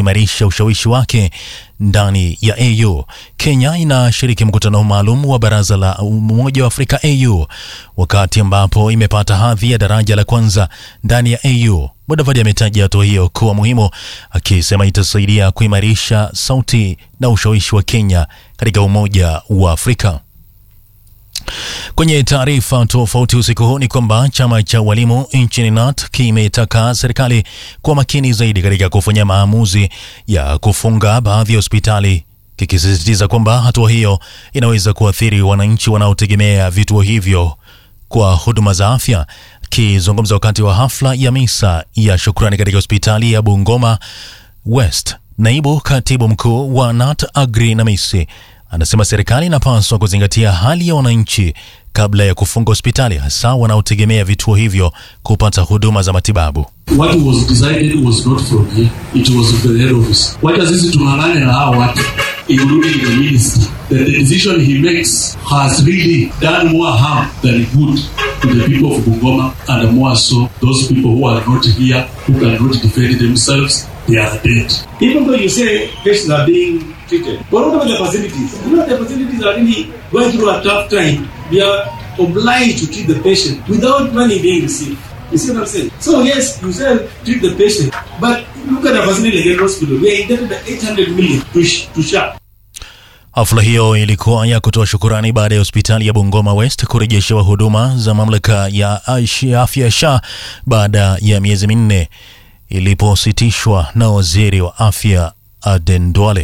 kuimarisha ushawishi wake ndani ya AU. Kenya inashiriki mkutano maalum wa Baraza la Umoja wa Afrika AU, wakati ambapo imepata hadhi ya daraja la kwanza ndani ya AU. Mudavadi ametaja hatua hiyo kuwa muhimu, akisema itasaidia kuimarisha sauti na ushawishi wa Kenya katika Umoja wa Afrika. Kwenye taarifa tofauti usiku huu ni kwamba chama cha walimu nchini KNUT kimetaka serikali kuwa makini zaidi katika kufanya maamuzi ya kufunga baadhi ya hospitali, kikisisitiza kwamba hatua hiyo inaweza kuathiri wananchi wanaotegemea vituo hivyo kwa huduma za afya. Kizungumza wakati wa hafla ya misa ya shukrani katika hospitali ya Bungoma West, naibu katibu mkuu wa KNUT Agri Namisi anasema serikali inapaswa kuzingatia hali ya wananchi kabla ya kufunga hospitali, hasa wanaotegemea vituo hivyo kupata huduma za matibabu. What was decided was not from here, it was from the head office. What sisi tunalana na hao watu, including the minister, that the decision he makes has really done more harm than good to the people of Bungoma, and more so those people who are not here, who cannot defend themselves, they are dead. Even though you say patients are being treated, but what about the facilities? You know, the facilities are really going through a tough time. We are obliged to treat the patient without money being received. You see what I'm saying? So yes, you say treat the patient, but look at the facility like a hospital. We are indebted 800 million to SHA. Hafla hiyo ilikuwa ya kutoa shukurani baada ya hospitali ya Bungoma West kurejeshewa huduma za mamlaka ya afya SHA baada ya miezi minne ilipositishwa na waziri wa afya Aden Duale.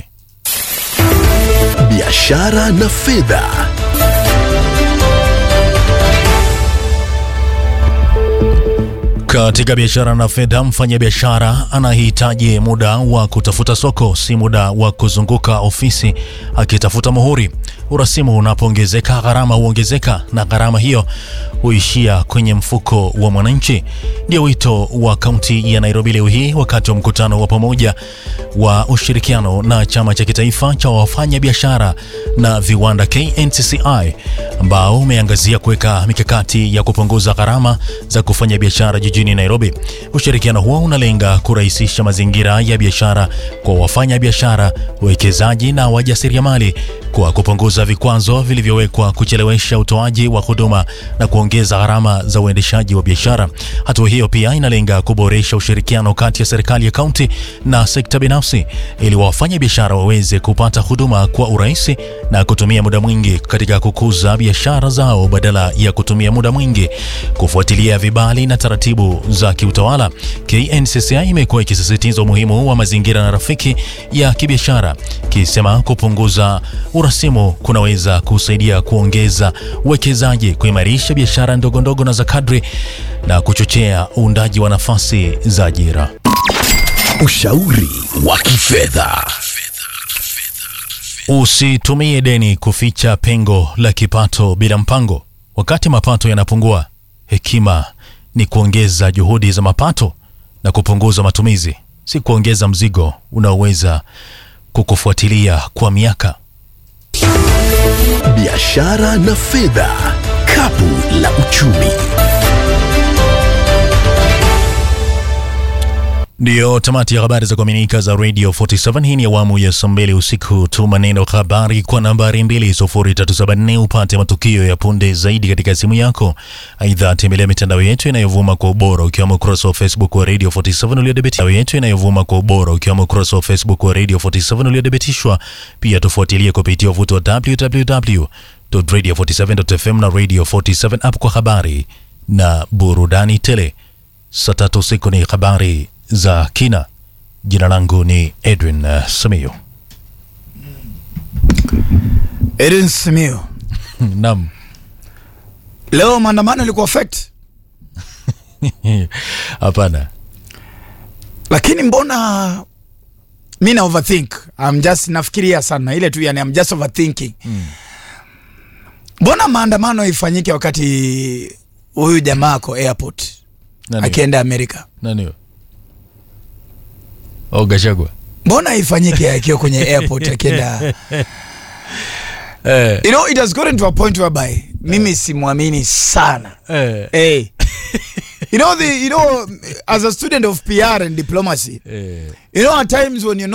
Biashara na fedha. Katika biashara na fedha, mfanya biashara anahitaji muda wa kutafuta soko, si muda wa kuzunguka ofisi akitafuta muhuri. Urasimu unapoongezeka, gharama huongezeka, na gharama hiyo huishia kwenye mfuko wa mwananchi. Ndio wito wa kaunti ya Nairobi leo hii wakati wa mkutano wa pamoja wa ushirikiano na chama cha kitaifa cha wafanya biashara na viwanda KNCCI, ambao umeangazia kuweka mikakati ya kupunguza gharama za kufanya biashara jijini Nairobi. Ushirikiano huo unalenga kurahisisha mazingira ya biashara kwa wafanya biashara, wawekezaji na wajasiriamali kwa kupunguza vikwazo vilivyowekwa kuchelewesha utoaji wa huduma na kuongeza gharama za uendeshaji wa biashara. Hatua hiyo pia inalenga kuboresha ushirikiano kati ya serikali ya kaunti na sekta binafsi ili wafanya biashara waweze kupata huduma kwa urahisi na kutumia muda mwingi katika kukuza biashara zao badala ya kutumia muda mwingi kufuatilia vibali na taratibu za kiutawala. KNCCI imekuwa ikisisitiza umuhimu wa mazingira na rafiki ya kibiashara, kisema kupunguza urasimu kunaweza kusaidia kuongeza uwekezaji, kuimarisha biashara ndogo ndogo na za kadri na kuchochea uundaji wa nafasi za ajira. Ushauri wa kifedha. Usitumie deni kuficha pengo la kipato bila mpango. Wakati mapato yanapungua, hekima ni kuongeza juhudi za mapato na kupunguza matumizi, si kuongeza mzigo unaoweza kukufuatilia kwa miaka. Biashara na fedha, kapu la uchumi. Ndio tamati ya habari za kuaminika za Radio 47. Hii ni awamu ya saa 2 usiku. Tuma neno habari kwa nambari 20374 upate matukio ya punde zaidi katika simu yako. Aidha, tembelea mitandao yetu inayovuma kwa ubora ukiwemo ukurasa wa Facebook wa Radio 47 uliodhibitishwa. Pia tufuatilie kupitia wavuti wa www.radio47.fm na Radio 47 app kwa habari na burudani tele. Saa 3 usiku ni habari za kina. Jina langu ni Edwin Simiyu. Edwin Simiyu. Naam. Leo maandamano ilikuwa affect? Hapana. Lakini mbona mimi na overthink? I'm just nafikiria sana ile tu, yani I'm just overthinking. Mbona maandamano ifanyike wakati huyu jamaa kwa airport akienda Amerika? Nani? Gachagua. Mbona ifanyike akiwa kwenye airport akienda? You know, it has gotten to a point whereby mimi simwamini sana. You know, as a student of PR and diplomacy, you know, at times when you're